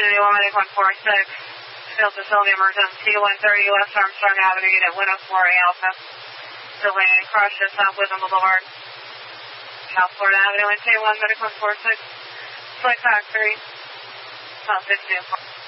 Opportunity 1 Medic 146, field facility emergency 130 West Armstrong Avenue, unit 104A Alpha. Delaying crush at South Wisdom Boulevard. South Florida Avenue, NK1 Medic 146, flight factory, South 52.